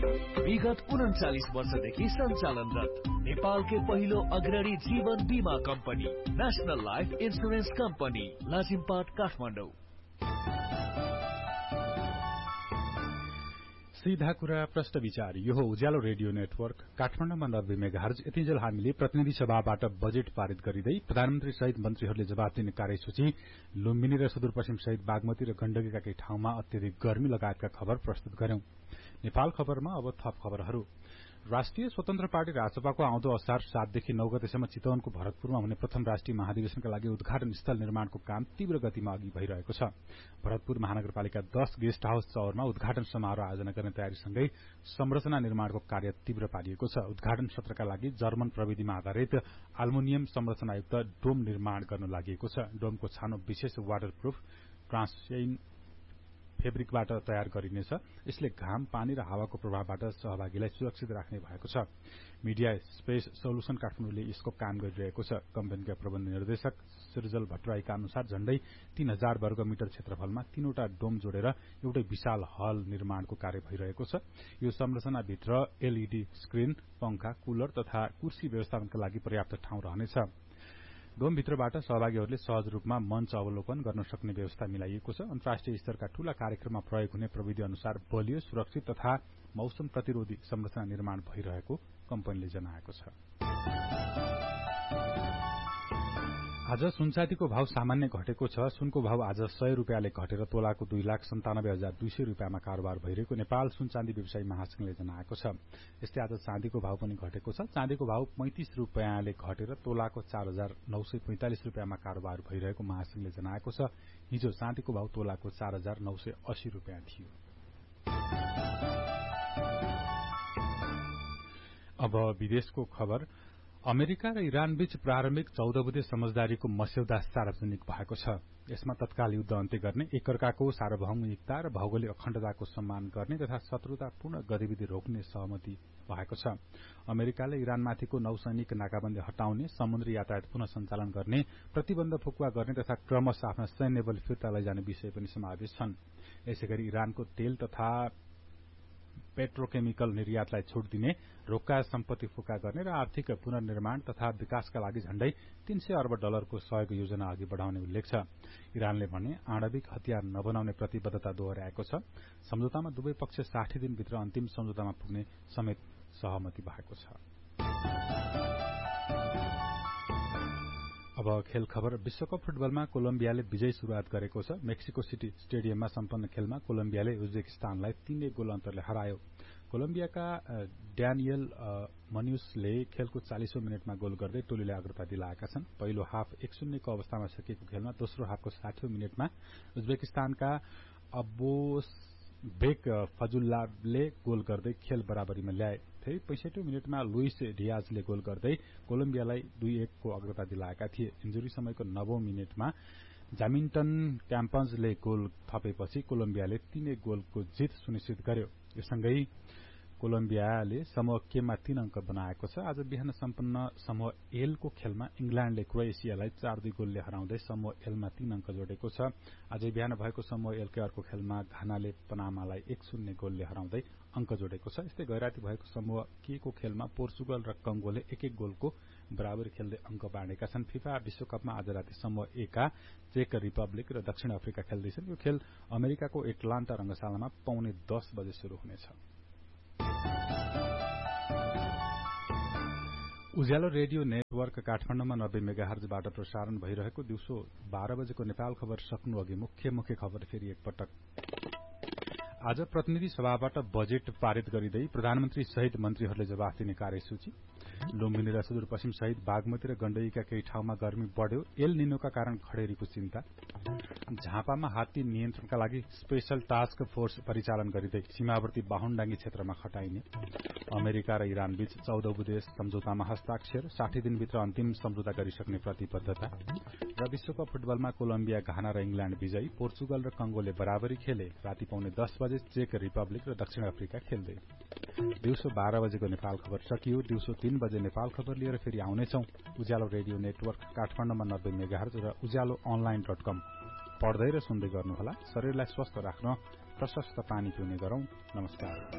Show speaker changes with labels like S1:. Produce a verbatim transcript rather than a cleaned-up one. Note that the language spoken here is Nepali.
S1: विगत उन्चालिस वर्षदेखि सञ्चालनरत नेपालकै पहिलो अग्रणी जीवन बीमा company national life insurance company Lazimpat Kathmandu.
S2: सीधा कुरा प्रश्न विचार यो हो उज्यालो रेडियो नेटवर्क काठमाडौँमा नब्बे मेगाहर्ज। यतिन्जेल हामीले प्रतिनिधि सभाबाट बजेट पारित गरिँदै प्रधानमन्त्री सहित मन्त्रीहरूले जवाब दिने कार्यसूची, लुम्बिनी र सुदूरपश्चिम सहित बागमती र गण्डकीका केही ठाउँमा अत्यधिक गर्मी लगायतका खबर प्रस्तुत गर्यौं। नेपाल खबरमा अब थप खबरहरू। राष्ट्रिय स्वतन्त्र पार्टी राजसभाको आउँदो असार सातदेखि नौ गतेसम्म चितवनको भरतपुरमा हुने प्रथम राष्ट्रिय महाधिवेशनका लागि उद्घाटन स्थल निर्माणको काम तीव्र गतिमा अघि भइरहेको छ। भरतपुर महानगरपालिका दश गेस्ट हाउस चौरमा उद्घाटन समारोह आयोजना गर्ने तयारीसँगै संरचना निर्माणको कार्य तीव्र पारिएको छ। उद्घाटन सत्रका लागि जर्मन प्रविधिमा आधारित अल्मुनियम संरचनायुक्त डोम निर्माण गर्न लागि छ। डोमको छानो विशेष वाटरप्रूफ ट्रान्सपेरेन्ट फेब्रिकबाट तयार गरिनेछ। यसले घाम, पानी र हावाको प्रभावबाट सहभागीलाई सुरक्षित राख्ने भएको छ। मीडिया स्पेस सोल्युशन काठमाडौँले यसको काम गरिरहेको छ। कम्पनीका प्रबन्ध निर्देशक सृजल भट्टराईका अनुसार झण्डै तीन हजार वर्ग मिटर क्षेत्रफलमा तीनवटा डोम जोडेर एउटै विशाल हल निर्माणको कार्य भइरहेको छ। यो संरचनाभित्र एलईडी स्क्रिन, पंखा, कूलर तथा कुर्सी व्यवस्थापनका लागि पर्याप्त ठाउँ रहनेछ। डोमभित्रबाट सहभागीहरूले सहज रूपमा मञ्च अवलोकन गर्न सक्ने व्यवस्था मिलाइएको छ। अन्तर्राष्ट्रिय स्तरका ठूला कार्यक्रममा प्रयोग हुने प्रविधि अनुसार बलियो, सुरक्षित तथा मौसम प्रतिरोधी संरचना निर्माण भइरहेको कम्पनीले जनाएको छ। आज सुनचाँदीको भाव सामान्य घटेको छ। सुनको भाव आज सय रूपियाँले घटेर तोलाको दुई लाख सन्तानब्बे हजार दुई सय रूपियाँमा कारोबार भइरहेको नेपाल सुनचाँदी व्यवसायी महासंघले जनाएको छ। यस्तै आज चाँदीको भाव पनि घटेको छ। चाँदीको भाव पैंतिस रूपियाँले घटेर तोलाको चार हजार नौ सय पैंतालिस रूपियाँमा कारोबार भइरहेको महासंघले जनाएको छ। हिजो चाँदीको भाव तोलाको चार हजार नौ सय अस्सी रूपियाँ थियो। अब विदेशको खबर। अमेरिका र इरान बीच प्रारम्भिक चौध बुँदे समझदारीको मस्यौदा सार्वजनिक भएको छ। यसमा तत्काल युद्ध अन्त्य गर्ने, एकअर्काको सार्वभौमिकता र भौगोलिक अखण्डताको सम्मान गर्ने तथा शत्रुतापूर्ण गतिविधि रोक्ने सहमति भएको छ। अमेरिकाले इरानमाथिको नौसैनिक नाकाबन्दी हटाउने, समुद्री यातायात पुनः सञ्चालन गर्ने, प्रतिबन्ध फुकुवा गर्ने तथा क्रमशः आफ्ना सैन्य बल फिर्ता लैजाने विषय पनि समावेश छन्। यसैगरी इरानको तेल तथा पेट्रोकेमिकल निर्यातलाई छूट दिने, रोक्का सम्पत्ति फुका गर्ने र आर्थिक पुनर्निर्माण तथा विकासका लागि झण्डै तीन सय अर्ब डलरको सहयोग योजना अघि बढ़ाउने उल्लेख छ। इरानले भने आणविक हतियार नबनाउने प्रतिबद्धता दोहोर्याएको छ। सम्झौतामा दुवै पक्ष साठी दिनभित्र अन्तिम सम्झौतामा पुग्ने समेत सहमति भएको छ। अब खेल खबर। विश्वकप फुटबलमा कोलम्बियाले विजयी शुरूआत गरेको छ। मेक्सिको सिटी स्टेडियममा सम्पन्न खेलमा कोलम्बियाले उज्बेकिस्तानलाई तीन एक गोल अन्तरले हरायो। कोलम्बियाका ड्यानियल मन्युसले खेलको चालीसौं मिनटमा गोल गर्दै टोलीलाई अग्रता दिलाएका छन्। पहिलो हाफ एक शून्यको अवस्थामा सकिएको खेलमा दोस्रो हाफको साठीौं मिनटमा उज्बेकिस्तानका अब्बोसबेक फजुल्लाले गोल गर्दै खेल बराबरीमा ल्याए। फेरि पैंसठौं मिनटमा लुइस डियाजले गोल गर्दै कोलम्बियालाई दुई एक को अग्रता दिलाएका थिए। इन्जुरी समयको नवौं मिनटमा जामिन्टन क्याम्पन्जले गोल थपेपछि कोलम्बियाले तीन एक गोलको जित सुनिश्चित गर्यो। यससँगै कोलम्बियाले समूह केमा तीन अंक बनाएको छ। आज बिहान सम्पन्न समूह एलको खेलमा इंग्ल्याण्डले क्रोएसियालाई चार दुई गोलले हराउँदै समूह एलमा तीन अंक जोडेको छ। आज बिहान भएको समूह एलकै अर्को खेलमा घानाले पनामालाई एक शून्य गोलले हराउँदै अंक जोडेको छ। यस्तै गैराती भएको समूह के को खेलमा पोर्चुगल र कंगोले एक एक गोलको बराबरी खेल्दै अंक बाँडेका छन्। फिफा विश्वकपमा आज राति समूह ए का चेक रिपब्लिक र दक्षिण अफ्रिका खेल्दैछन्। यो खेल अमेरिकाको एटलान्टा रंगशालामा पौने दस बजे शुरू हुनेछ। उज्यालो रेडियो नेटवर्क काठमाडौँमा नब्बे मेगाहर्जबाट प्रसारण भइरहेको दिउँसो बाह्र बजेको नेपाल खबर सक्नु अघि मुख्य मुख्य खबर फेरि एकपटक। आज प्रतिनिधि सभाबाट बजेट पारित गरिँदै प्रधानमन्त्री सहित मन्त्रीहरूले जवाफ दिने कार्यसूची, लुम्बिनी र सुदूरपश्चिम सहित बागमती र गण्डकीका केही ठाउँमा गर्मी बढ़्यो, एल निनोका कारण खडेरीको चिन्ता, झापामा हात्ती नियन्त्रणका लागि स्पेशल टास्क फोर्स परिचालन गरिँदै सीमावर्ती बाहुनडाङ्गी क्षेत्रमा खटाइने, अमेरिका र इरान बीच चौध बुँदे सम्झौतामा हस्ताक्षर, साठी दिनभित्र अन्तिम सम्झौता गरिसक्ने प्रतिबद्धता र विश्वकप फुटबलमा कोलम्बिया, घाना र इंग्ल्याण्ड विजयी, पोर्चुगल र कंगोले बराबरी खेले। राति पाउने दस बजे चेक रिपब्लिक र दक्षिण अफ्रिका खेल्दै। दिउँसो बाह्र बजेको नेपाल खबर सकियो। दिउँसो तीन बजे नेपाल खबर लिएर फेरि आउनेछौं। उज्यालो रेडियो नेटवर्क काठमाडौँमा नब्बे मेगाहर्ज र उज्यालो अनलाइन डट कम पढ्दै र सुन्दै गर्नुहोला। शरीरलाई स्वस्थ राख्न प्रशस्त पानी पिउने गरौं। नमस्कार।